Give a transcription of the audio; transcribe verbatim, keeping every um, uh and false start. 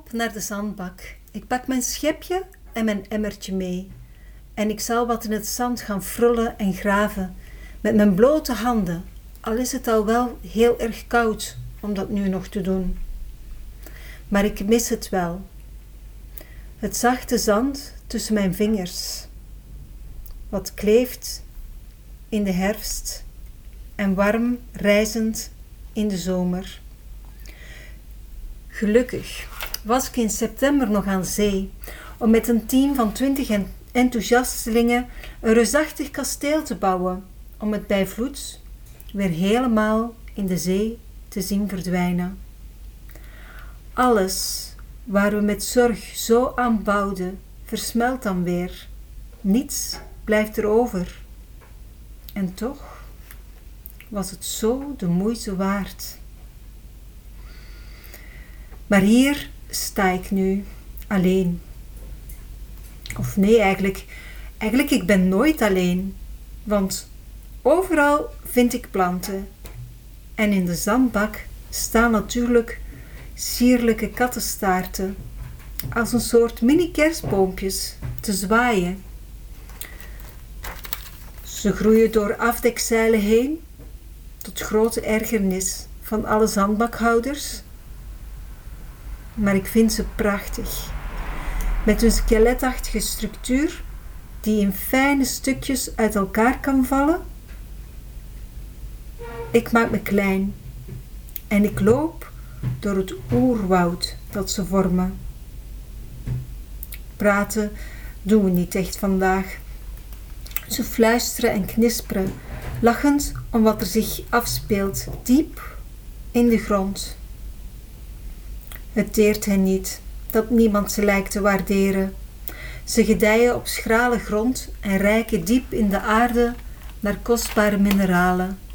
naar de zandbak. Ik pak mijn schepje en mijn emmertje mee. En ik zal wat in het zand gaan frullen en graven. Met mijn blote handen. Al is het al wel heel erg koud om dat nu nog te doen. Maar ik mis het wel. Het zachte zand tussen mijn vingers. Wat kleeft in de herfst en warm rijzend in de zomer. Gelukkig was ik in september nog aan zee om met een team van twintig enthousiastelingen een reusachtig kasteel te bouwen om het bij vloed weer helemaal in de zee te zien verdwijnen. Alles waar we met zorg zo aan bouwden versmelt dan weer. Niets blijft er over. En toch was het zo de moeite waard. Maar hier sta ik nu, alleen. Of nee, eigenlijk, eigenlijk ik ben nooit alleen. Want overal vind ik planten. En in de zandbak staan natuurlijk sierlijke kattenstaarten. Als een soort mini-kerstboompjes te zwaaien. Ze groeien door afdekzeilen heen, tot grote ergernis van alle zandbakhouders. Maar ik vind ze prachtig, met hun skeletachtige structuur die in fijne stukjes uit elkaar kan vallen. Ik maak me klein en ik loop door het oerwoud dat ze vormen. Praten doen we niet echt vandaag. Ze fluisteren en knisperen, lachend om wat er zich afspeelt diep in de grond. Het deert hen niet dat niemand ze lijkt te waarderen. Ze gedijen op schrale grond en reiken diep in de aarde naar kostbare mineralen.